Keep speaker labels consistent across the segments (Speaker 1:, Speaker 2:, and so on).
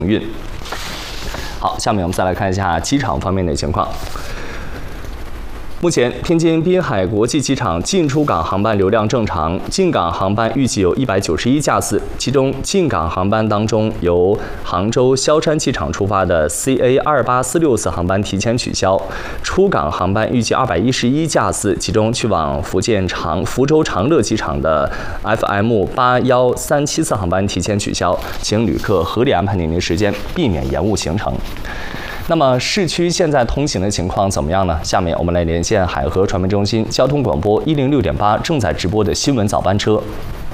Speaker 1: 运。好，下面我们再来看一下机场方面的情况。目前，天津滨海国际机场进出港航班流量正常，进港航班预计有191架次，其中进港航班当中，由杭州萧山机场出发的 CA2846次航班提前取消；出港航班预计211架次，其中去往福州长乐机场的 FM8137次航班提前取消，请旅客合理安排您的时间，避免延误行程。那么市区现在通行的情况怎么样呢？下面我们来连线海河传媒中心交通广播106.8正在直播的新闻早班车。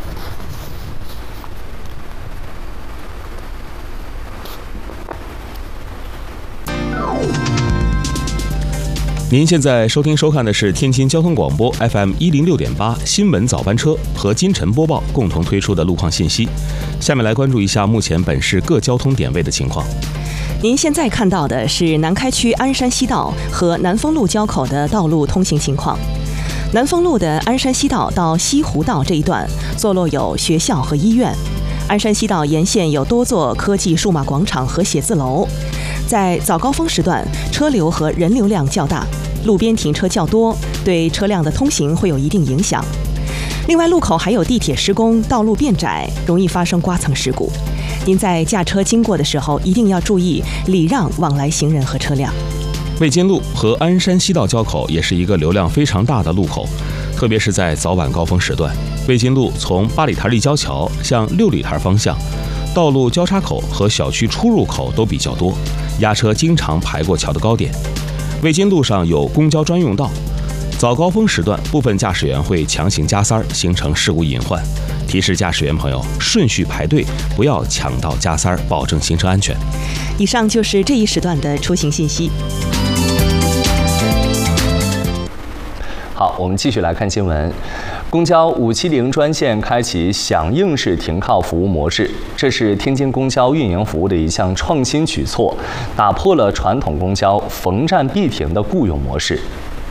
Speaker 2: 您现在收听收看的是天津交通广播 FM106.8新闻早班车和金晨播报共同推出的路况信息。下面来关注一下目前本市各交通点位的情况。
Speaker 3: 您现在看到的是南开区鞍山西道和南丰路交口的道路通行情况。南丰路的鞍山西道到西湖道这一段坐落有学校和医院。鞍山西道沿线有多座科技数码广场和写字楼，在早高峰时段车流和人流量较大，路边停车较多，对车辆的通行会有一定影响。另外，路口还有地铁施工，道路变窄，容易发生刮蹭事故。您在驾车经过的时候，一定要注意礼让往来行人和车辆。
Speaker 2: 卫津路和鞍山西道交口也是一个流量非常大的路口，特别是在早晚高峰时段。卫津路从八里台立交桥向六里台方向，道路交叉口和小区出入口都比较多，压车经常排过桥的高点。卫津路上有公交专用道，早高峰时段部分驾驶员会强行加塞儿，形成事故隐患。提示驾驶员朋友顺序排队，不要抢道加塞儿，保证行车安全。
Speaker 3: 以上就是这一时段的出行信息。
Speaker 1: 好，我们继续来看新闻。公交570专线开启响应式停靠服务模式，这是天津公交运营服务的一项创新举措，打破了传统公交逢站必停的固有模式。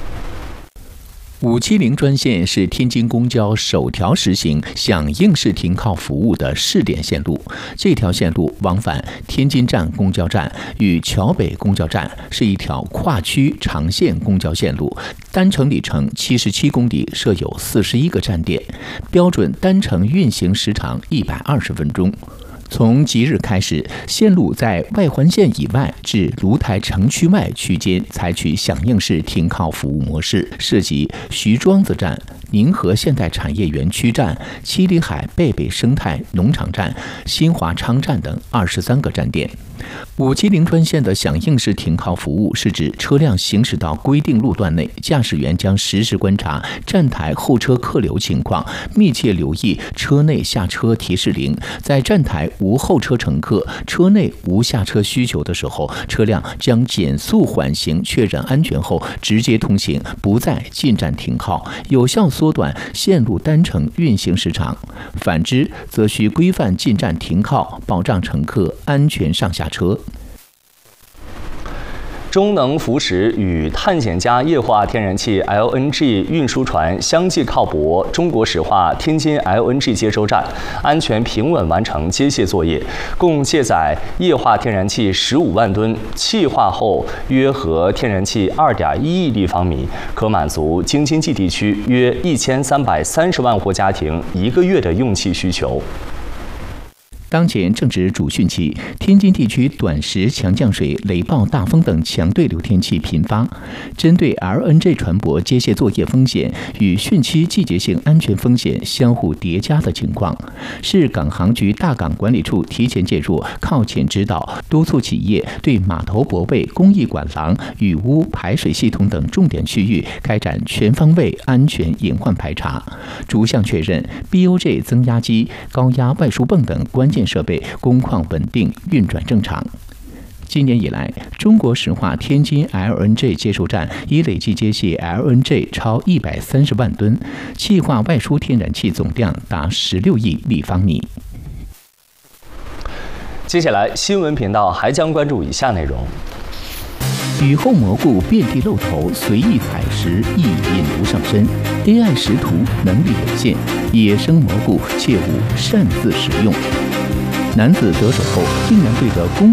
Speaker 4: 570专线是天津公交首条实行响应式停靠服务的试点线路。这条线路往返天津站公交站与桥北公交站，是一条跨区长线公交线路，单程里程77公里，设有41个站点，标准单程运行时长120分钟。从即日开始，线路在外环线以外至芦台城区外区间采取响应式停靠服务模式，涉及徐庄子站、宁河现代产业园区站、七里海贝贝生态农场站、新华昌站等23个站点。570专线的响应式停靠服务是指车辆行驶到规定路段内，驾驶员将实时观察站台候车客流情况，密切留意车内下车提示铃，在站台无候车乘客、车内无下车需求的时候，车辆将减速缓行，确认安全后直接通行，不再进站停靠，有效缩短线路单程运行时长。反之，则需规范进站停靠，保障乘客安全上下车。
Speaker 1: 中能福石与碳减加液化天然气 LNG 运输船相继靠泊中国石化天津 LNG 接收站，安全平稳完成接卸作业，共卸载液化天然气15万吨，气化后约合天然气2.1亿立方米，可满足京津冀地区约1330万户家庭1个月的用气需求。
Speaker 4: 当前正值主汛期，天津地区短时强降水、雷暴、大风等强对流天气频发。针对 LNG 船舶接卸作业风险与汛期季节性安全风险相互叠加的情况，市港航局大港管理处提前介入，靠前指导，督促企业对码头泊位、工艺管廊、雨污排水系统等重点区域开展全方位安全隐患排查，逐项确认 BOJ 增压机、高压外输泵等关键设备工况稳定，运转正常。今年以来，中国石化天津 LNG 接收站已累计接卸 LNG 超130万吨，气化外输天然气总量达16亿立方米。
Speaker 1: 接下来，新闻频道还将关注以下内容：
Speaker 4: 雨后蘑菇遍地露头，随意采食易引毒上身。AI 识图能力有限，野生蘑菇切勿擅自食用。男子得手后竟然对着公